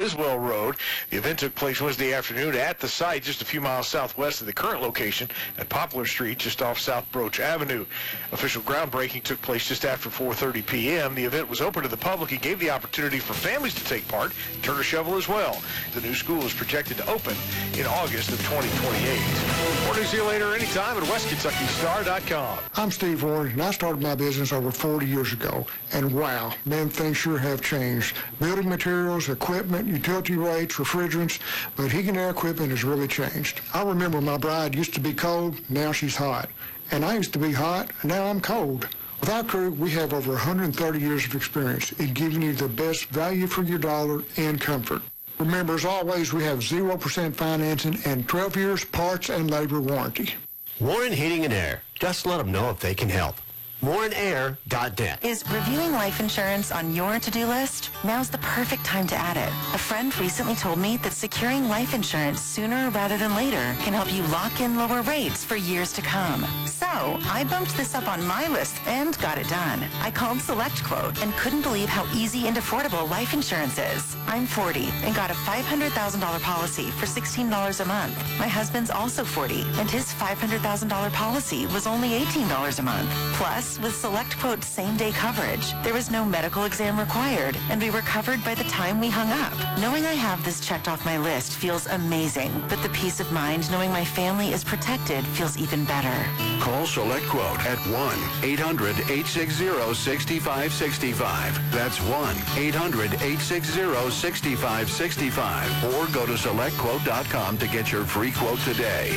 Tiswell Road. The event took place Wednesday afternoon at the site just a few miles southwest of the current location at Poplar Street, just off South Broach Avenue. Official groundbreaking took place just after 4:30 p.m. The event was open to the public and gave the opportunity for families to take part and turn a shovel as well. The new school is projected to open in August of 2028. More news here later anytime at WestKentuckyStar.com. I'm Steve Warren, and I started my business over 40 years ago. And wow, man, things sure have changed. Building materials, equipment, utility rates, refrigerants, but heating and air equipment has really changed. I remember my bride used to be cold, now she's hot. And I used to be hot, and now I'm cold. With our crew, we have over 130 years of experience in giving you the best value for your dollar and comfort. Remember, as always, we have 0% financing and 12 years parts and labor warranty. Warren Heating and Air. Just let them know if they can help. WarrenAir.net. Is reviewing life insurance on your to-do list? Now's the perfect time to add it. A friend recently told me that securing life insurance sooner rather than later can help you lock in lower rates for years to come. So I bumped this up on my list and got it done. I called SelectQuote and couldn't believe how easy and affordable life insurance is. I'm 40 and got a $500,000 policy for $16 a month. My husband's also 40 and his $500,000 policy was only $18 a month. Plus, with SelectQuote's same-day coverage, there was no medical exam required, and we were covered by the time we hung up. Knowing I have this checked off my list feels amazing, but the peace of mind knowing my family is protected feels even better. Call SelectQuote at 1-800-860-6565. That's 1-800-860-6565. Or go to SelectQuote.com to get your free quote today.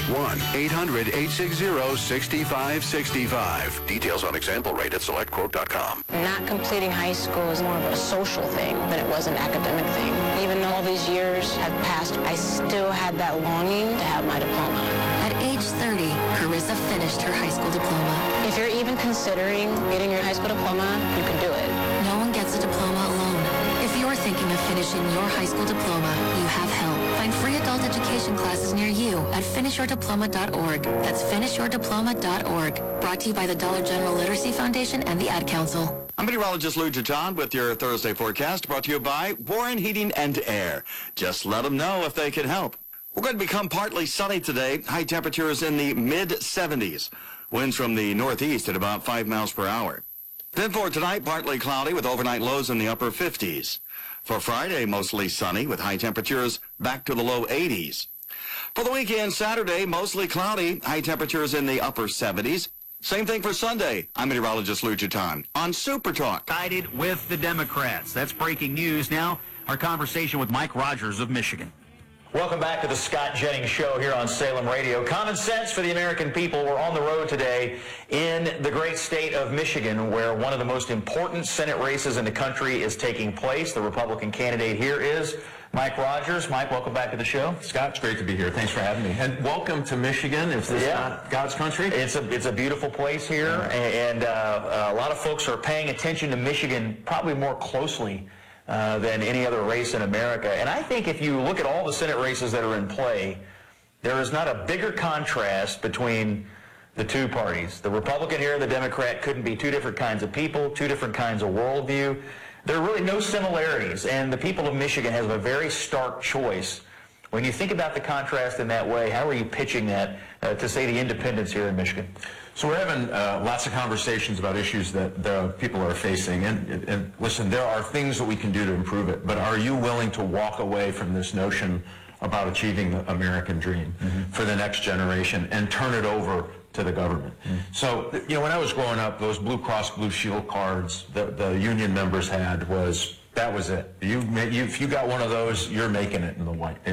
1-800-860-6565. Details on example rate at SelectQuote.com. Not completing high school is more of a social thing than it was an academic thing. Even though all these years had passed, I still had that longing to have my diploma. At age 30, Carissa finished her high school diploma. If you're even considering getting your high school diploma, you can do it. No one gets a diploma alone. If you're thinking of finishing your high school diploma, you have help. Find free adult education classes near you at finishyourdiploma.org. That's finishyourdiploma.org. Brought to you by the Dollar General Literacy Foundation and the Ad Council. I'm meteorologist Lou Jaton with your Thursday forecast, brought to you by Warren Heating and Air. Just let them know if they can help. We're going to become partly sunny today. High temperatures in the mid-70s. Winds from the northeast at about 5 miles per hour. Then for tonight, partly cloudy with overnight lows in the upper 50s. For Friday, mostly sunny with high temperatures back to the low 80s. For the weekend, Saturday, mostly cloudy, high temperatures in the upper 70s. Same thing for Sunday. I'm meteorologist Lou Jaton on Super Talk. Sided with the Democrats. That's breaking news now. Our conversation with Mike Rogers of Michigan. Welcome back to the Scott Jennings Show here on Salem Radio. Common sense for the American people. We're on the road today in the great state of Michigan, where one of the most important Senate races in the country is taking place. The Republican candidate here is Mike Rogers. Mike, welcome back to the show. Scott, it's great to be here. Thanks for having me. And welcome to Michigan. Is this not God's country? It's a beautiful place here, and a lot of folks are paying attention to Michigan probably more closely than any other race in America. And I think if you look at all the Senate races that are in play, there is not a bigger contrast between the two parties. The Republican here and the Democrat couldn't be two different kinds of people, two different kinds of worldview. There are really no similarities, and the people of Michigan have a very stark choice. When you think about the contrast in that way, how are you pitching that to, say, the independents here in Michigan? So we're having lots of conversations about issues that the people are facing. And listen, there are things that we can do to improve it, but are you willing to walk away from this notion about achieving the American dream for the next generation and turn it over to the government? So, you know, when I was growing up, those Blue Cross Blue Shield cards that the union members had that was it. If you got one of those, you're making it in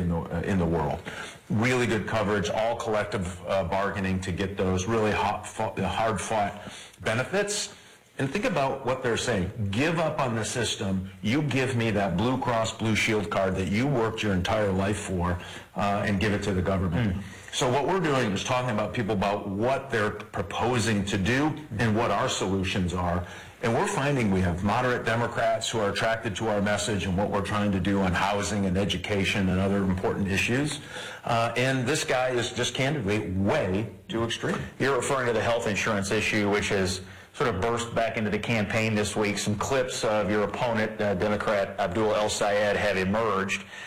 the world. Really good coverage, all collective bargaining to get those really hard-fought benefits. And think about what they're saying. Give up on the system. You give me that Blue Cross Blue Shield card that you worked your entire life for, and give it to the government. So what we're doing is talking about people about what they're proposing to do and what our solutions are. And we're finding we have moderate Democrats who are attracted to our message and what we're trying to do on housing and education and other important issues. And this guy is just candidly way too extreme. You're referring to the health insurance issue, which has sort of burst back into the campaign this week. Some clips of your opponent, Democrat Abdul El Sayed, have emerged.